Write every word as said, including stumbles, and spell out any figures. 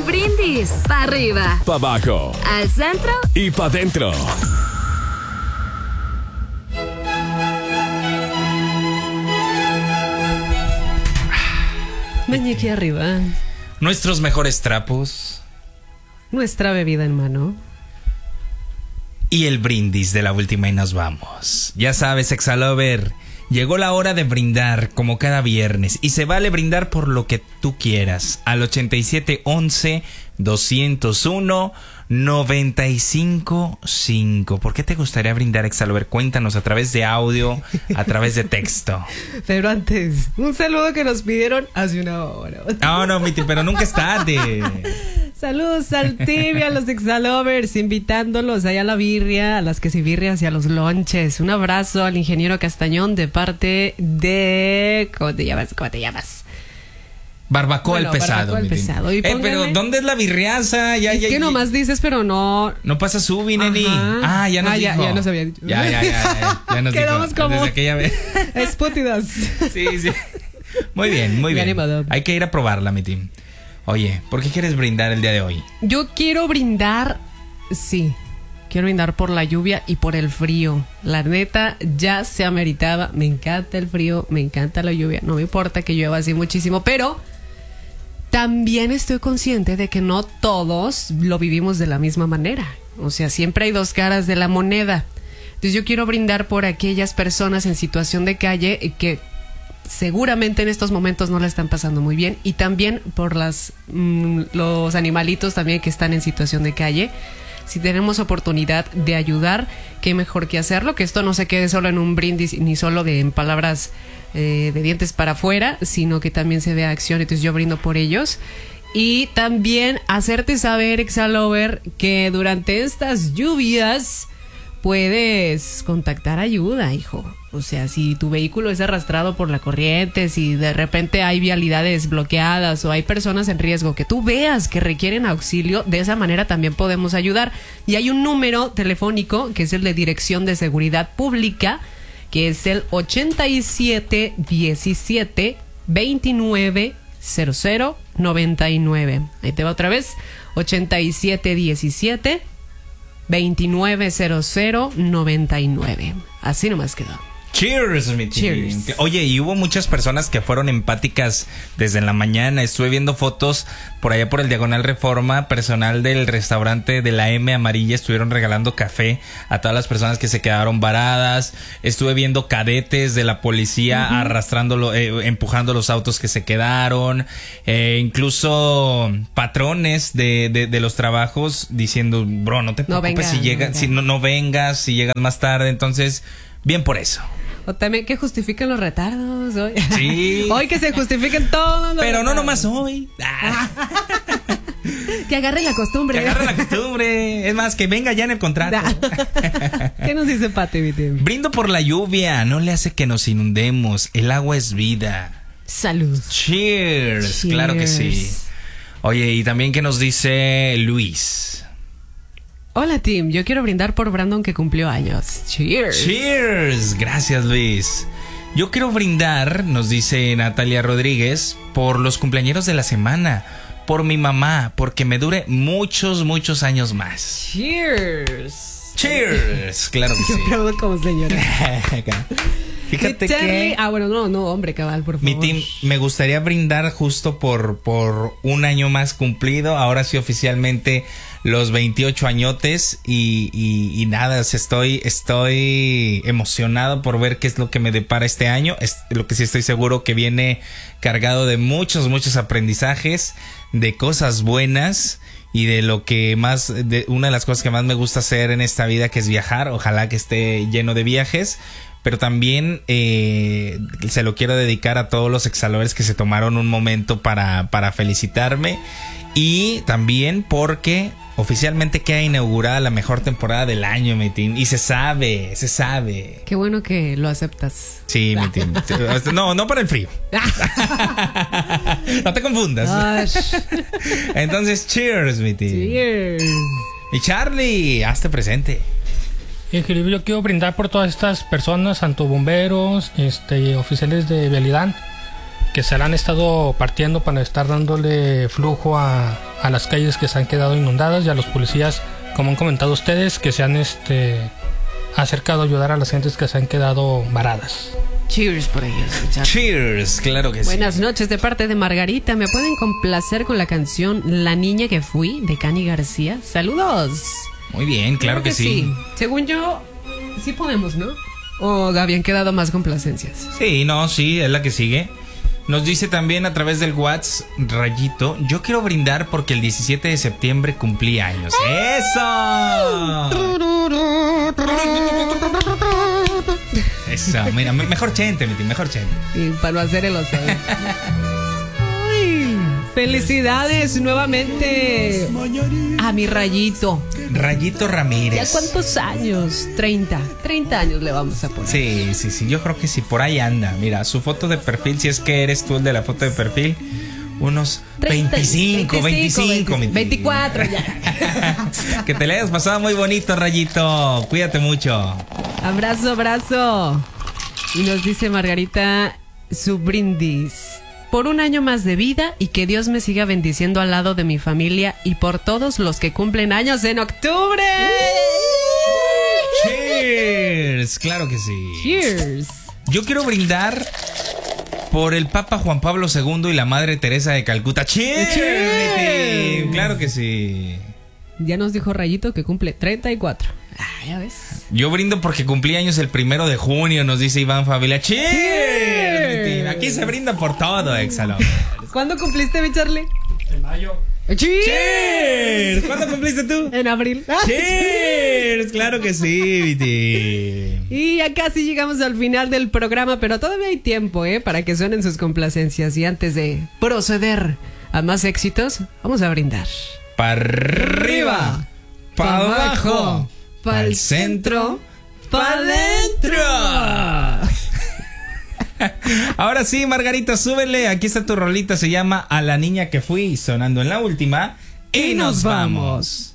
Un brindis. Pa' arriba. Pa' abajo. Al centro. Y pa' dentro. Aquí arriba. Nuestros mejores trapos. Nuestra bebida en mano. Y el brindis de la última y nos vamos. Ya sabes, Exalover, llegó la hora de brindar como cada viernes. Y se vale brindar por lo que tú quieras. Al ochenta y siete once doscientos uno noventa y cinco cinco. ¿Por qué te gustaría brindar, Exalover? Cuéntanos a través de audio, a través de texto. Pero antes, un saludo que nos pidieron hace una hora. No, no, Miti, pero nunca es tarde. Saludos al team y a los Exalovers, invitándolos allá a la birria, a las quesibirrias y a los lonches. Un abrazo al ingeniero Castañón de parte de... ¿Cómo te llamas? ¿Cómo te llamas? Barbacoa bueno, el pesado. Barbacoa el pesado. Y eh, pero ¿dónde es la birriaza? Ya, es ya, que ya, nomás dices, pero no... No pasa su, Neni. Ah, ya nos ah, dijo. Ya, ya nos había dicho. Ya, ya, ya. Ya, ya nos Quedamos dijo. como... Desde aquella vez. Espútidas. Sí, sí. Muy bien, muy bien. bien. Hay que ir a probarla, mi team. Oye, ¿por qué quieres brindar el día de hoy? Yo quiero brindar... Sí. Quiero brindar por la lluvia y por el frío. La neta, ya se ameritaba. Me encanta el frío, me encanta la lluvia. No me importa que llueva así muchísimo, pero... También estoy consciente de que no todos lo vivimos de la misma manera. O sea, siempre hay dos caras de la moneda. Entonces yo quiero brindar por aquellas personas en situación de calle que seguramente en estos momentos no la están pasando muy bien. Y también por las mmm, los animalitos también que están en situación de calle. Si tenemos oportunidad de ayudar, qué mejor que hacerlo. Que esto no se quede solo en un brindis ni solo de en palabras... Eh, de dientes para afuera, sino que también se vea acción. Entonces yo brindo por ellos. Y también hacerte saber, Exalover, que durante estas lluvias puedes contactar ayuda, hijo. O sea, si tu vehículo es arrastrado por la corriente, si de repente hay vialidades bloqueadas o hay personas en riesgo que tú veas que requieren auxilio, de esa manera también podemos ayudar. Y hay un número telefónico que es el de Dirección de Seguridad Pública, que es el ochenta y siete diecisiete veintinueve cero cero noventa y nueve. Ahí te va otra vez, ochenta y siete diecisiete veintinueve cero cero noventa y nueve. Así nomás quedó. Cheers, mi Cheers. team. Oye, y hubo muchas personas que fueron empáticas desde la mañana. Estuve viendo fotos por allá por el Diagonal Reforma. Personal del restaurante de la M Amarilla estuvieron regalando café a todas las personas que se quedaron varadas. Estuve viendo cadetes de la policía uh-huh. arrastrándolo, eh, empujando los autos que se quedaron. Eh, incluso patrones de, de, de los trabajos diciendo, bro, no te preocupes no venga, si llegas, no, si no, no vengas, si llegas más tarde. Entonces, bien por eso. O también que justifiquen los retardos hoy. Sí. Hoy que se justifiquen todos los Pero retardos. no nomás hoy. Ah. Que agarre la costumbre. Que agarre la costumbre. Es más, que venga ya en el contrato. ¿Qué nos dice Pati, mi tío? Brindo por la lluvia. No le hace que nos inundemos. El agua es vida. Salud. Cheers. Cheers. Claro que sí. Oye, y también que nos dice Luis. Hola, team. Yo quiero brindar por Brandon que cumplió años. Cheers. Cheers. Gracias, Luis. Yo quiero brindar, nos dice Natalia Rodríguez, por los cumpleañeros de la semana. Por mi mamá, porque me dure muchos, muchos años más. Cheers. Cheers. Claro que Yo sí. Yo aplaudo como señora. Fíjate que... Ah, bueno, no, no, hombre, cabal, por favor. Mi team, me gustaría brindar justo por, por un año más cumplido. Ahora sí oficialmente los veintiocho añotes y, y, y nada, estoy, estoy emocionado por ver qué es lo que me depara este año. Es, lo que sí estoy seguro que viene cargado de muchos, muchos aprendizajes, de cosas buenas y de lo que más, de una de las cosas que más me gusta hacer en esta vida, que es viajar. Ojalá que esté lleno de viajes. Pero también eh, se lo quiero dedicar a todos los Exalovers que se tomaron un momento para, para felicitarme. Y también porque oficialmente queda inaugurada la mejor temporada del año, mi team. Y se sabe, se sabe. Qué bueno que lo aceptas. Sí, mi team. No, no para el frío. No te confundas. Entonces, cheers, mi team. Cheers. Y Charlie, hazte presente. Yo quiero brindar por todas estas personas, tanto bomberos, este, oficiales de vialidad, que se han estado partiendo para estar dándole flujo a, a las calles que se han quedado inundadas y a los policías, como han comentado ustedes, que se han este, acercado a ayudar a las gentes que se han quedado varadas. Cheers por ellos, muchachos. Cheers, claro que Buenas sí. noches de parte de Margarita. ¿Me pueden complacer con la canción La niña que fui de Cani García? Saludos. Muy bien, claro que, sí. Según yo, sí podemos, ¿no? O habían quedado más complacencias. Sí, no, sí, es la que sigue. Nos dice también a través del WhatsApp, Rayito, yo quiero brindar porque el diecisiete de septiembre cumplí años. ¡Eso! Eso, mira, me- mejor chente, mi tío, mejor chente. Y para no hacer el oso. Ay, felicidades nuevamente a mi Rayito. Rayito Ramírez. ¿Ya cuántos años? treinta. treinta años le vamos a poner. Sí, sí, sí, yo creo que sí, por ahí anda. Mira, su foto de perfil, si es que eres tú el de la foto de perfil, unos treinta, veinticinco, veinticinco, mi tío. veinticuatro ya. Que te le hayas pasado muy bonito, Rayito. Cuídate mucho. Abrazo, abrazo. Y nos dice Margarita su brindis. Por un año más de vida y que Dios me siga bendiciendo al lado de mi familia y por todos los que cumplen años en octubre. Cheers, claro que sí. Cheers. Yo quiero brindar por el Papa Juan Pablo segundo y la Madre Teresa de Calcuta. Cheers, Cheers. mi tío. Claro que sí. Ya nos dijo Rayito que cumple treinta y cuatro. Ah, ya ves. Yo brindo porque cumplí años el primero de junio, nos dice Iván Favila. Cheers, mi tío. Aquí se brinda por todo, Exalo. ¿Cuándo cumpliste, mi Charlie? En mayo. Cheers. Cheers. ¿Cuándo cumpliste tú? En abril. Cheers, claro que sí, mi tío. Y ya casi llegamos al final del programa, pero todavía hay tiempo, ¿eh? Para que suenen sus complacencias. Y antes de proceder a más éxitos, vamos a brindar. Para arriba, para abajo, para el centro, para adentro. Ahora sí, Margarita, súbele. Aquí está tu rolita, se llama A la niña que fui, sonando en la última. Y nos vamos.